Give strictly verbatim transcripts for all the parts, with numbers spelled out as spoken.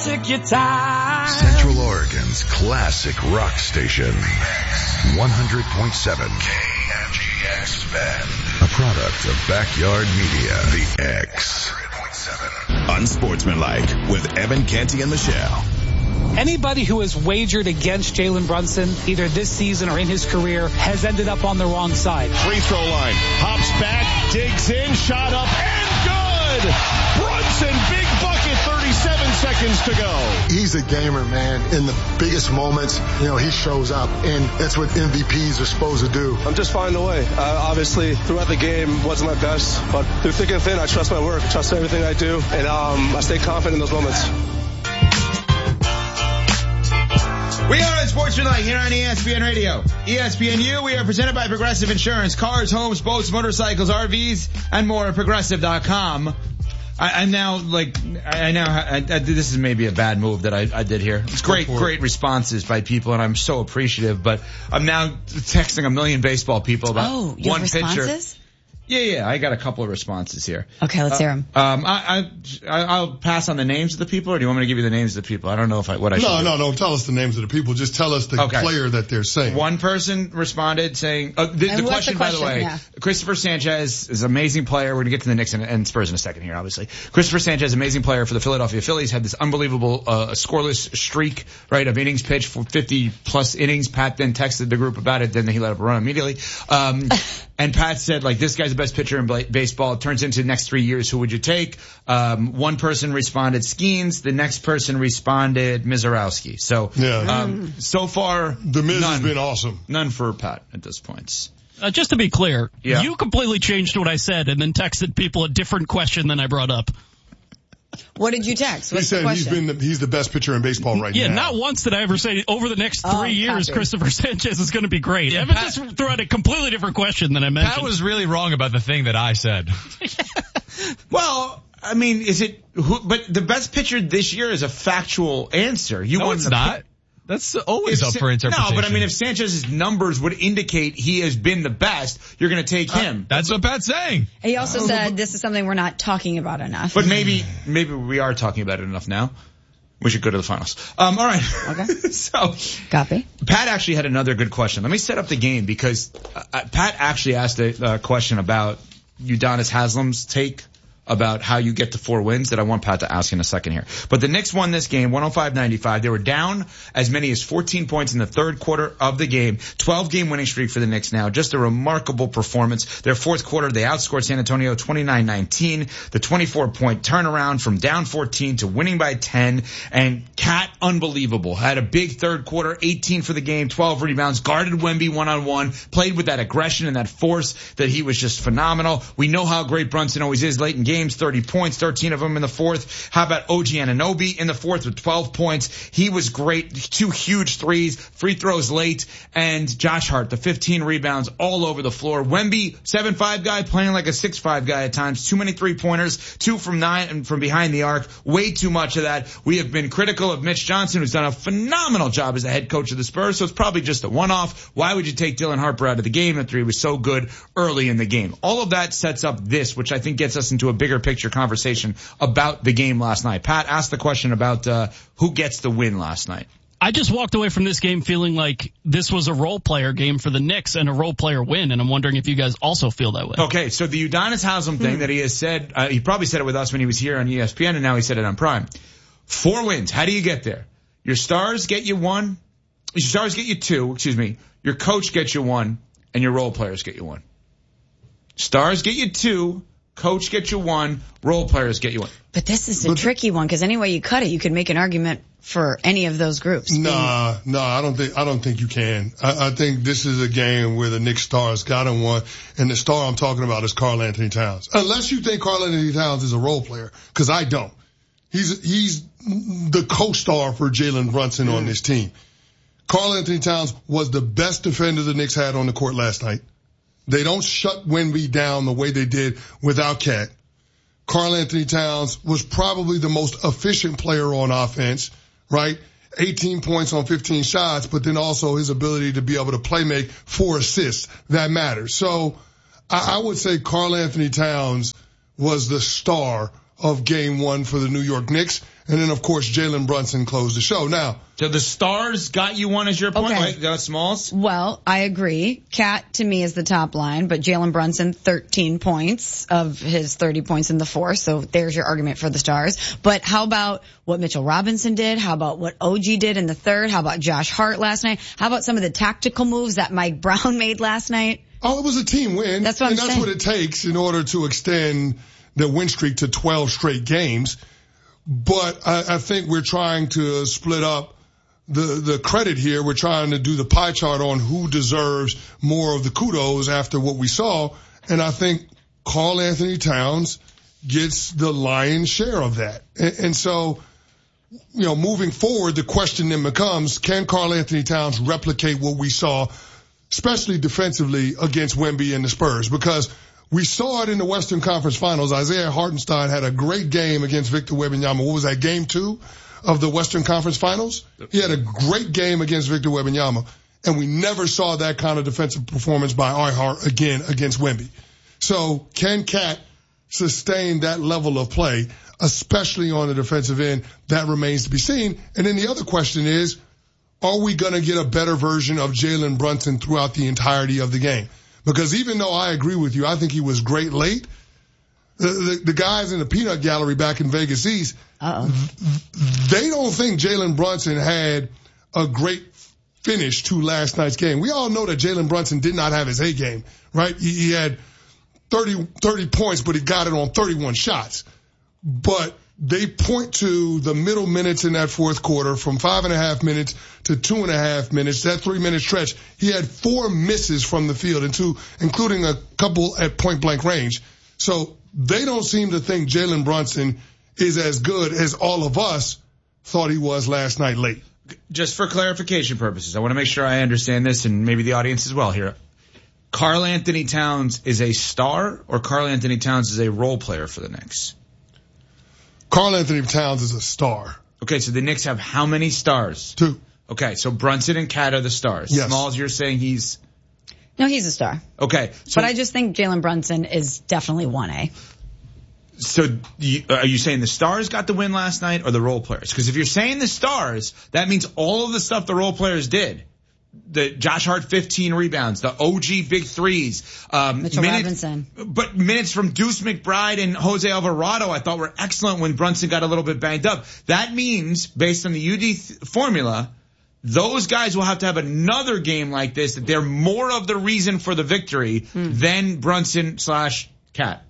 took your time. Central Oregon's classic rock station. one hundred point seven K M G X Bend. A product of Backyard Media. The X. Unsportsmanlike with Evan Canty and Michelle. Anybody who has wagered against Jalen Brunson, either this season or in his career, has ended up on the wrong side. Free throw line. Hops back, digs in, shot up, and good! Brunson, big bucket, thirty-seven seconds to go. He's a gamer, man. In the biggest moments, you know, he shows up, and that's what M V Ps are supposed to do. I'm just finding a way. Uh, obviously, throughout the game, wasn't my best, but through thick and thin, I trust my work, trust everything I do, and um, I stay confident in those moments. We are Unsportsmanlike here on E S P N Radio. E S P N U, we are presented by Progressive Insurance. Cars, homes, boats, motorcycles, R Vs, and more at Progressive dot com. I, I'm now, like, I now, I, I, this is maybe a bad move that I, I did here. It's great, great responses by people, and I'm so appreciative, but I'm now texting a million baseball people about oh, you one have pitcher. Responses? Yeah, yeah, I got a couple of responses here. Okay, let's uh, hear them. Um, I, I, I'll pass on the names of the people, or do you want me to give you the names of the people? I don't know if I, what I should No, do. no, no, tell us the names of the people. Just tell us the Okay. player that they're saying. One person responded saying, uh, the, the, question, the question, by the way, yeah. Christopher Sanchez is an amazing player. We're going to get to the Knicks and, and Spurs in a second here, obviously. Christopher Sanchez, amazing player for the Philadelphia Phillies, had this unbelievable, uh, scoreless streak, right, of innings pitched for fifty plus innings. Pat then texted the group about it, then he let up a run immediately. Um, and Pat said, like, this guy's the best pitcher in bla- baseball. It turns into the next three years. Who would you take? Um, one person responded Skeens. The next person responded Mizarowski. So, yeah. um, so far, the Miz none, has been awesome. None for Pat at this point. Uh, just to be clear, yeah. you completely changed what I said and then texted people a different question than I brought up. What did you text? What's he the said he's question? been the, he's the best pitcher in baseball right yeah, now. Yeah, not once did I ever say over the next three Oh, years copy. Christopher Sanchez is going to be great. Yeah, Evan Pat- just threw out a completely different question than I mentioned. Pat was really wrong about the thing that I said. Well, I mean, is it who, but the best pitcher this year is a factual answer. You no, want it's the, not. That's always if, up for interpretation. No, but I mean, if Sanchez's numbers would indicate he has been the best, you're going to take him. Uh, that's what Pat's saying. He also said this is something we're not talking about enough. But maybe, maybe we are talking about it enough now. We should go to the finals. Um, all right. Okay. So, copy. Pat actually had another good question. Let me set up the game because uh, Pat actually asked a uh, question about Udonis Haslam's take about how you get to four wins that I want Pat to ask in a second here. But the Knicks won this game one oh five ninety-five. They were down as many as fourteen points in the third quarter of the game. twelve game winning streak for the Knicks now. Just a remarkable performance. Their fourth quarter, they outscored San Antonio twenty-nine nineteen. The twenty-four point turnaround from down fourteen to winning by ten. And Cat, unbelievable. Had a big third quarter, eighteen for the game, twelve rebounds, guarded Wemby one-on-one, played with that aggression and that force that he was just phenomenal. We know how great Brunson always is late in games, thirty points, thirteen of them in the fourth. How about O G Anunoby in the fourth with twelve points? He was great. Two huge threes, free throws late, and Josh Hart, the fifteen rebounds all over the floor. Wemby, seven five guy, playing like a six five guy at times. Too many three-pointers, two from nine and from behind the arc. Way too much of that. We have been critical of Mitch Johnson, who's done a phenomenal job as the head coach of the Spurs, so it's probably just a one-off. Why would you take Dylan Harper out of the game after he was so good early in the game? All of that sets up this, which I think gets us into a bigger picture conversation about the game last night. Pat asked the question about uh, who gets the win last night. I just walked away from this game feeling like this was a role player game for the Knicks and a role player win, and I'm wondering if you guys also feel that way. Okay, so the Udonis Haslam thing that he has said, uh, he probably said it with us when he was here on E S P N, and now he said it on Prime. Four wins. How do you get there? Your stars get you one. Your stars get you two, excuse me. Your coach gets you one, and your role players get you one. Stars get you two. Coach gets you one, role players get you one. But this is a but, tricky one because any way you cut it, you could make an argument for any of those groups. Nah, no, nah, I don't think I don't think you can. I, I think this is a game where the Knicks stars got him one, and the star I'm talking about is Karl Anthony Towns. Unless you think Karl Anthony Towns is a role player, because I don't. He's he's the co-star for Jalen Brunson mm. on this team. Karl Anthony Towns was the best defender the Knicks had on the court last night. They don't shut Wemby down the way they did without Cat. Karl Anthony Towns was probably the most efficient player on offense, right? eighteen points on fifteen shots, but then also his ability to be able to play make four assists. That matters. So I, I would say Karl Anthony Towns was the star of game one for the New York Knicks. And then, of course, Jalen Brunson closed the show. Now, so the stars got you one as your point, Okay. right? Got Smalls? Well, I agree. Cat to me is the top line, but Jalen Brunson, thirteen points of his thirty points in the fourth. So there's your argument for the stars. But how about what Mitchell Robinson did? How about what O G did in the third? How about Josh Hart last night? How about some of the tactical moves that Mike Brown made last night? Oh, it was a team win. That's what I'm and that's saying. what it takes in order to extend the win streak to twelve straight games. But I, I think we're trying to split up the, the credit here. We're trying to do the pie chart on who deserves more of the kudos after what we saw. And I think Karl Anthony Towns gets the lion's share of that. And, and so, you know, moving forward, the question then becomes, can Karl Anthony Towns replicate what we saw, especially defensively, against Wemby and the Spurs? Because we saw it in the Western Conference Finals. Isaiah Hartenstein had a great game against Victor Wembanyama. What was that, game two of the Western Conference Finals? He had a great game against Victor Wembanyama, and we never saw that kind of defensive performance by Hart again against Wemby. So can Cat sustain that level of play, especially on the defensive end? That remains to be seen. And then the other question is, are we going to get a better version of Jalen Brunson throughout the entirety of the game? Because even though I agree with you, I think he was great late, the, the, the guys in the peanut gallery back in Vegas East, Uh-oh. they don't think Jalen Brunson had a great finish to last night's game. We all know that Jalen Brunson did not have his A game, right? He, he had thirty, thirty points, but he got it on thirty-one shots. But they point to the middle minutes in that fourth quarter, from five and a half minutes to two and a half minutes, that three minute stretch. He had four misses from the field, and two, including a couple at point blank range. So they don't seem to think Jalen Brunson is as good as all of us thought he was last night late. Just for clarification purposes, I want to make sure I understand this, and maybe the audience as well here. Karl Anthony Towns is a star, or Karl Anthony Towns is a role player for the Knicks? Karl Anthony Towns is a star. Okay, so the Knicks have how many stars? Two. Okay, so Brunson and Cat are the stars. Yes. Smalls, you're saying he's... No, he's a star. Okay. So, But I just think Jalen Brunson is definitely one A. So you, are you saying the stars got the win last night, or the role players? Because if you're saying the stars, that means all of the stuff the role players did. The Josh Hart fifteen rebounds, the O G big threes, um, Mitchell minutes, Robinson. But minutes from Deuce McBride and Jose Alvarado I thought were excellent when Brunson got a little bit banged up. That means, based on the U D th- formula, those guys will have to have another game like this, that they're more of the reason for the victory mm. than Brunson slash Cat.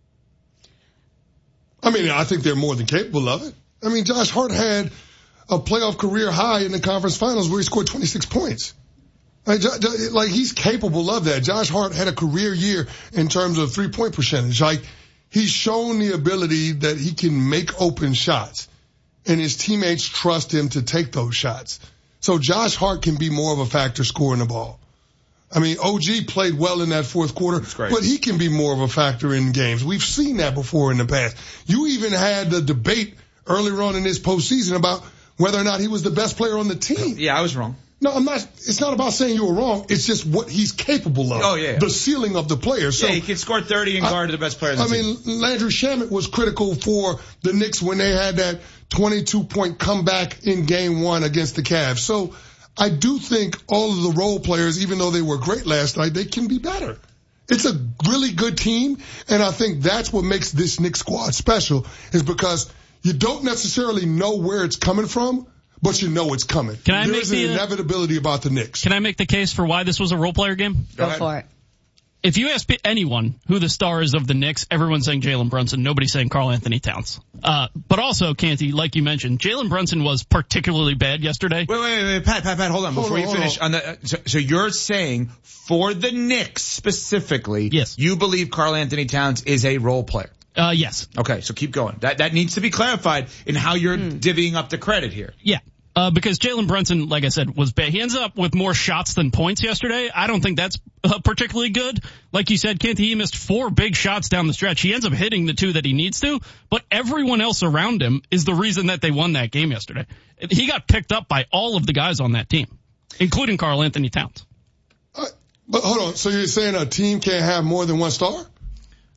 I mean, I think they're more than capable of it. I mean, Josh Hart had a playoff career high in the conference finals where he scored twenty-six points. Like, like he's capable of that. Josh Hart had a career year in terms of three-point percentage. Like, he's shown the ability that he can make open shots, and his teammates trust him to take those shots. So Josh Hart can be more of a factor scoring the ball. I mean, O G played well in that fourth quarter, but he can be more of a factor in games. We've seen that before in the past. You even had the debate earlier on in this postseason about whether or not he was the best player on the team. Yeah, I was wrong. No, I'm not. It's not about saying you were wrong. It's just what he's capable of. Oh, yeah. The ceiling of the player. So, yeah, he can score thirty and guard I, the best player in the I team. mean, Landry Shamet was critical for the Knicks when they had that twenty-two point comeback in game one against the Cavs. So I do think all of the role players, even though they were great last night, they can be better. It's a really good team, and I think that's what makes this Knicks squad special, is because you don't necessarily know where it's coming from, but you know it's coming. Can I There's make an the, uh, inevitability about the Knicks. Can I make the case for why this was a role player game? Go, Go for it. If you ask anyone who the star is of the Knicks, everyone's saying Jalen Brunson. Nobody's saying Karl Anthony Towns. Uh, but also, Canty, like you mentioned, Jalen Brunson was particularly bad yesterday. Wait, wait, wait, Pat, Pat, Pat, hold on. Hold Before on, you hold finish, on. on the, so, so you're saying for the Knicks specifically, yes, you believe Karl Anthony Towns is a role player? Uh, yes. Okay, so keep going. That that needs to be clarified in how you're hmm. divvying up the credit here. Yeah. Uh, because Jalen Brunson, like I said, was bad. He ends up with more shots than points yesterday. I don't think that's uh, particularly good. Like you said, Kent, he missed four big shots down the stretch. He ends up hitting the two that he needs to, but everyone else around him is the reason that they won that game yesterday. He got picked up by all of the guys on that team, including Karl Anthony Towns. Uh, but hold on. So you're saying a team can't have more than one star?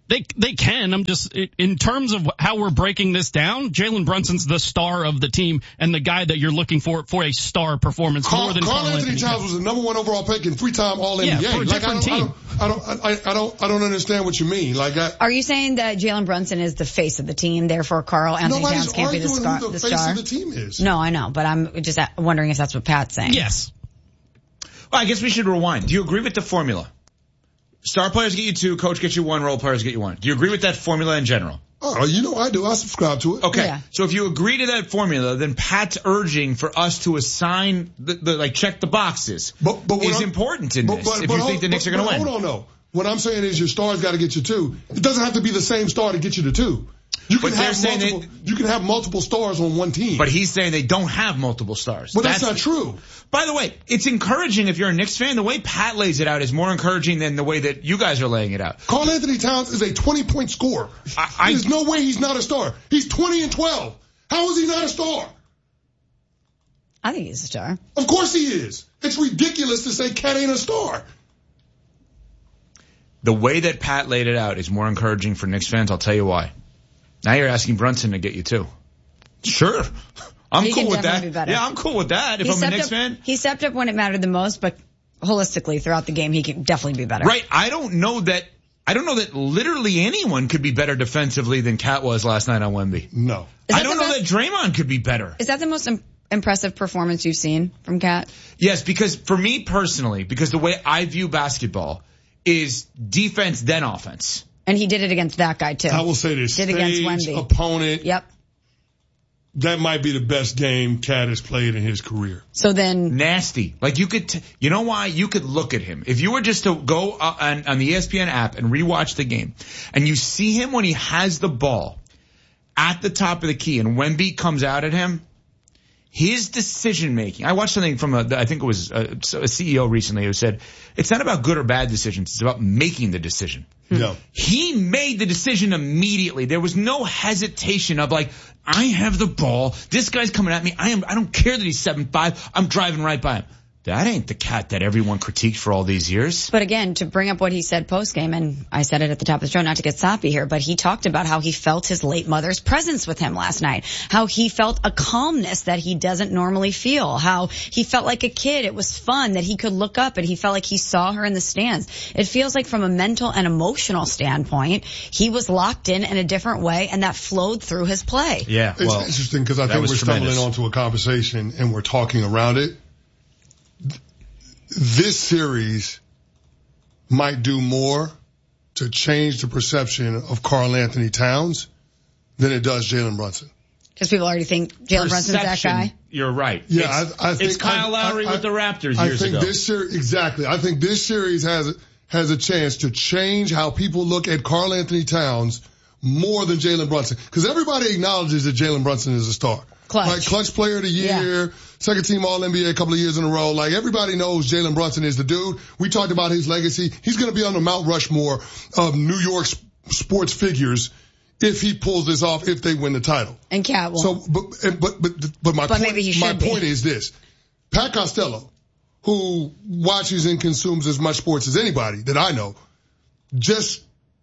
They they can. I'm just, in terms of how we're breaking this down, Jalen Brunson's the star of the team and the guy that you're looking for for a star performance Carl, more than Carl Carl Anthony Towns was the number one overall pick and three-time All N B A. Yeah, for a like, different I don't, team. I don't, I don't, I, I don't, I don't understand what you mean. Like, I, Are you saying that Jalen Brunson is the face of the team, therefore Carl Anthony nobody's Towns can't be the, arguing scar, who the, the face star? of the team is. No, I know, but I'm just wondering if that's what Pat's saying. Yes. Well, I guess we should rewind. Do you agree with the formula? Star players get you two, coach gets you one, role players get you one. Do you agree with that formula in general? Oh, you know I do. I subscribe to it. Okay. Yeah. So if you agree to that formula, then Pat's urging for us to assign the, the like check the boxes But, but what is I'm- important in but- this. but- if but you hold- think the Knicks but- are going to but win. Hold on, no. What I'm saying is your star's got to get you two. It doesn't have to be the same star to get you to two. You can But they're have saying multiple. that- you can have multiple stars on one team. But he's saying they don't have multiple stars. But that's, not true. By the way, it's encouraging if you're a Knicks fan. The way Pat lays it out is more encouraging than the way that you guys are laying it out. Carl Anthony Towns is a twenty-point scorer. I- I- There's no way he's not a star. He's twenty and twelve. How is he not a star? I think he's a star. Of course he is. It's ridiculous to say Cat ain't a star. The way that Pat laid it out is more encouraging for Knicks fans. I'll tell you why. Now you're asking Brunson to get you two. Sure. I'm He cool can with that. definitely be better. Yeah, I'm cool with that if He I'm a stepped Knicks up, fan. He stepped up when it mattered the most, but holistically throughout the game, he can definitely be better. Right. I don't know that I don't know that literally anyone could be better defensively than Cat was last night on Wemby. No. Is I that don't the know best- that Draymond could be better. Is that the most im- impressive performance you've seen from Cat? Yes, because for me personally, because the way I view basketball is defense then offense. And he did it against that guy too. I will say this. Did against Stage, Wemby. opponent. Yep. That might be the best game Cat has played in his career. So then, Nasty. Like you could, t- you know why? You could look at him. If you were just to go uh, on, on the E S P N app and rewatch the game, and you see him when he has the ball at the top of the key, and Wemby comes out at him, his decision making. I watched something from a, I think it was a, a C E O recently who said, it's not about good or bad decisions. It's about making the decision. No. He made the decision immediately. There was no hesitation of like, I have the ball. This guy's coming at me. I am, I don't care that he's seven five. I'm driving right by him. That ain't the Cat that everyone critiqued for all these years. but again, to bring up what he said post game, and I said it at the top of the show, not to get soppy here, but he talked about how he felt his late mother's presence with him last night, how he felt a calmness that he doesn't normally feel, how he felt like a kid. It was fun that he could look up and he felt like he saw her in the stands. It feels like from a mental and emotional standpoint, he was locked in in a different way, and that flowed through his play. Yeah, It's well, interesting because I that think was we're stumbling tremendous. onto a conversation and we're talking around it. This series might do more to change the perception of Carl Anthony Towns than it does Jalen Brunson. Because people already think Jalen Brunson's that Perception, guy. You're right. Yeah, it's, I, I think it's Kyle I, Lowry I, with the Raptors I years think ago. this series, exactly. I think this series has has a chance to change how people look at Carl Anthony Towns more than Jalen Brunson, because everybody acknowledges that Jalen Brunson is a star. Clutch. Like clutch player of the year, Yeah. second team All N B A a couple of years in a row. Like everybody knows Jalen Brunson is the dude. We talked about his legacy. He's going to be on the Mount Rushmore of New York sp- sports figures if he pulls this off, if they win the title. And Cat won't. So, but, and- but, but, but my But point, maybe he my should be. point is this. Pat Costello, who watches and consumes as much sports as anybody that I know, just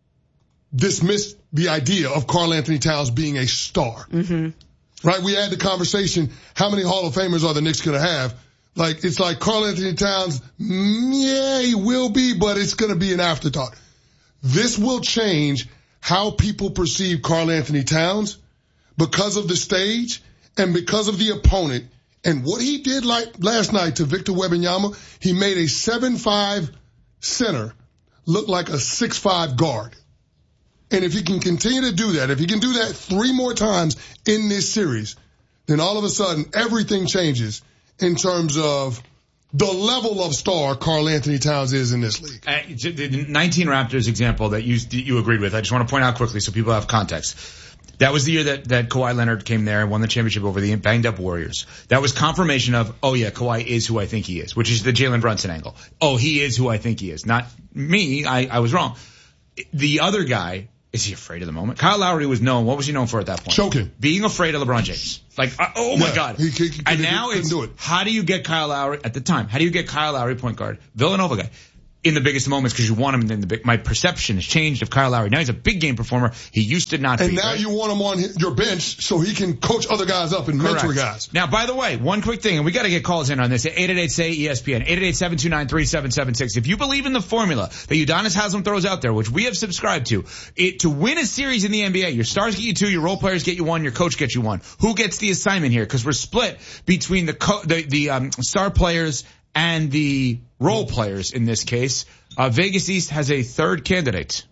dismissed the idea of Carl Anthony Towns being a star. Mm-hmm. Right? We had the conversation, how many Hall of Famers are the Knicks going to have? Like, it's like Carl Anthony Towns, mm, yeah, he will be, but it's going to be an afterthought. This will change how people perceive Carl Anthony Towns because of the stage and because of the opponent. And what he did like last night to Victor Wembanyama, he made a seven five center look like a six five guard. And if he can continue to do that, if he can do that three more times in this series, then all of a sudden everything changes in terms of the level of star Carl Anthony Towns is in this league. Uh, the nineteen Raptors example that you you agreed with, I just want to point out quickly so people have context. That was the year that, that Kawhi Leonard came there and won the championship over the banged-up Warriors. That was confirmation of, oh yeah, Kawhi is who I think he is, which is the Jalen Brunson angle. Oh, he is who I think he is. Not me, I, I was wrong. The other guy, is he afraid of the moment? Kyle Lowry was known, what was he known for at that point? Choking. Being afraid of LeBron James. Like, uh, oh my Yeah, God. he- he- he and couldn't- now couldn't it's, do it. how do you get Kyle Lowry, at the time, how do you get Kyle Lowry point guard, Villanova guy? in the biggest moments because you want him in the big. My perception has changed of Kyle Lowry. Now he's a big game performer. He used to not and be. And now right? you want him on your bench so he can coach other guys up and Correct. mentor guys. Now, by the way, one quick thing, and we got to get calls in on this. eight eight eight, S A Y, E S P N, eight eight eight, seven two nine, three seven seven six. If you believe in the formula that Udonis Haslem throws out there, which we have subscribed to, it to win a series in the N B A, your stars get you two, your role players get you one, your coach gets you one. Who gets the assignment here? Because we're split between the co- the, the um, star players and the role players in this case. Uh, Vegas East has a third candidate.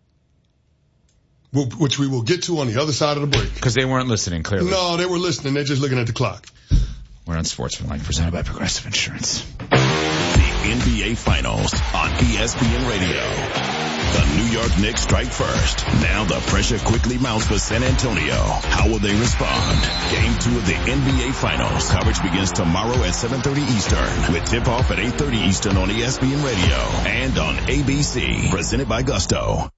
We'll, which we will get to on the other side of the break. Because they weren't listening, clearly. No, they were listening. They're just looking at the clock. We're on Sportsmanlike, presented by Progressive Insurance. The N B A Finals on E S P N Radio. The New York Knicks strike first. Now the pressure quickly mounts for San Antonio. How will they respond? Game two of the N B A Finals. Coverage begins tomorrow at seven thirty Eastern with tip-off at eight thirty Eastern on E S P N Radio and on A B C. Presented by Gusto.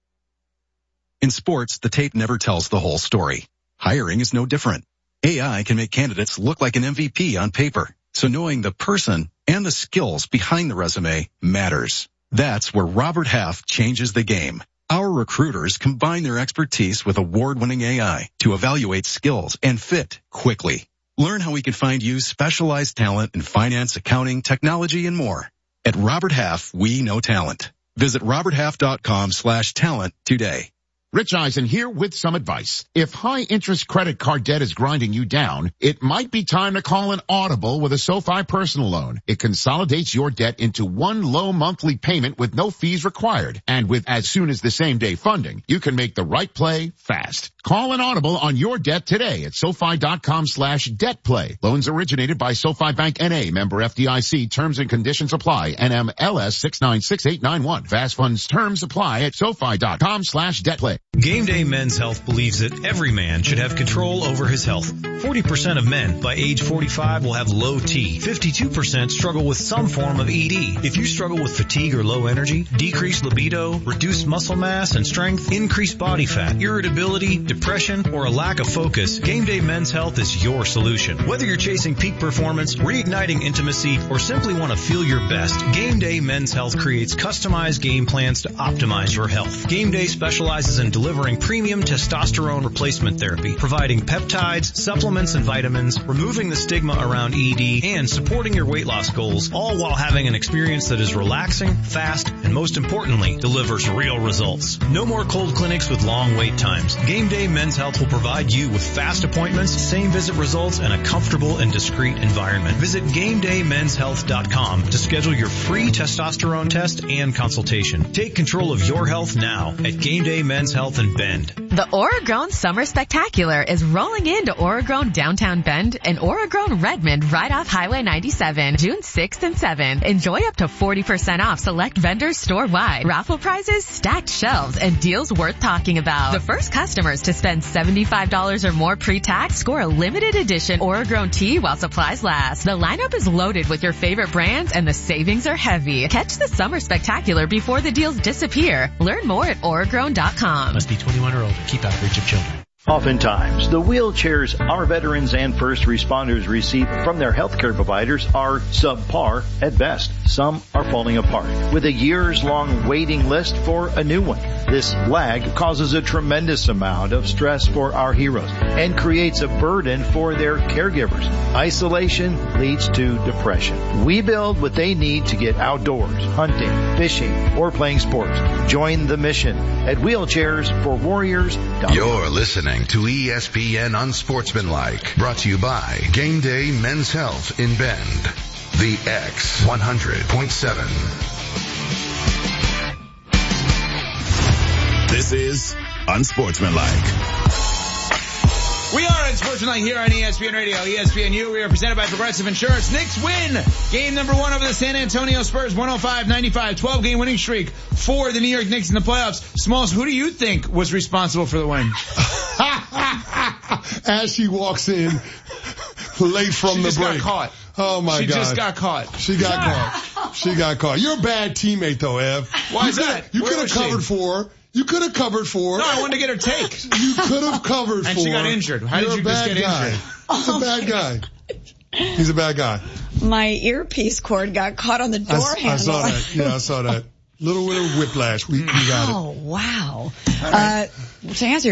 In sports, the tape never tells the whole story. Hiring is no different. A I can make candidates look like an M V P on paper. So knowing the person and the skills behind the resume matters. That's where Robert Half changes the game. Our recruiters combine their expertise with award-winning A I to evaluate skills and fit quickly. Learn how we can find you specialized talent in finance, accounting, technology, and more. At Robert Half, we know talent. Visit roberthalf.com slash talent today. Rich Eisen here with some advice. If high-interest credit card debt is grinding you down, it might be time to call an audible with a SoFi personal loan. It consolidates your debt into one low monthly payment with no fees required. And with as soon as the same day funding, you can make the right play fast. Call an audible on your debt today at SoFi.com slash debt play. Loans originated by SoFi Bank N A, member F D I C. Terms and conditions apply. N M L S six nine six eight nine one. Fast funds terms apply at SoFi.com slash debt play. Game Day Men's Health believes that every man should have control over his health. forty percent of men by age forty-five will have low T. fifty-two percent struggle with some form of E D. If you struggle with fatigue or low energy, decreased libido, reduced muscle mass and strength, increased body fat, irritability, depression, or a lack of focus, Game Day Men's Health is your solution. Whether you're chasing peak performance, reigniting intimacy, or simply want to feel your best, Game Day Men's Health creates customized game plans to optimize your health. Game Day specializes in delivering premium testosterone replacement therapy, providing peptides, supplements, and vitamins, removing the stigma around E D, and supporting your weight loss goals, all while having an experience that is relaxing, fast, and most importantly, delivers real results. No more cold clinics with long wait times. Game Day Men's Health will provide you with fast appointments, same visit results, and a comfortable and discreet environment. Visit game day men's health dot com to schedule your free testosterone test and consultation. Take control of your health now at Game Day Men's Health in Bend. The Oregon Summer Spectacular is rolling into Oregon downtown Bend and Oregon Redmond right off Highway ninety-seven, June sixth and seventh. Enjoy up to forty percent off select vendors store-wide, raffle prizes, stacked shelves, and deals worth talking about. The first customers to spend seventy-five dollars or more pre-tax score a limited edition Oregon tee while supplies last. The lineup is loaded with your favorite brands and the savings are heavy. Catch the Summer Spectacular before the deals disappear. Learn more at oregon dot com. Must be twenty-one or older. Keep out of reach of children. Oftentimes, the wheelchairs our veterans and first responders receive from their healthcare providers are subpar at best. Some are falling apart, with a years-long waiting list for a new one. This lag causes a tremendous amount of stress for our heroes and creates a burden for their caregivers. Isolation leads to depression. We build what they need to get outdoors, hunting, fishing, or playing sports. Join the mission at wheelchairs for warriors dot com. You're listening to E S P N Unsportsmanlike, brought to you by Game Day Men's Health in Bend. The X one hundred point seven. This is Unsportsmanlike. We are in Sportsmanlike here on E S P N Radio, E S P N U. We are presented by Progressive Insurance. Knicks win game number one over the San Antonio Spurs, one oh five ninety-five, twelve game winning streak for the New York Knicks in the playoffs. Smalls, who do you think was responsible for the win? As she walks in late from she the just break. Got caught. Oh my she God. She just got caught. She got caught. She got caught. You're a bad teammate though, Ev. Why you is that? You Where could have was covered she? for her. You could have covered for her. No, I wanted to get her take. You could have covered and for her. And she got injured. How You're did you just get guy. injured? He's a bad guy. He's a bad guy. My earpiece cord got caught on the door I, handle. I saw that. Yeah, I saw that. Little, little whiplash. We, we got it. Oh, wow. Uh, to answer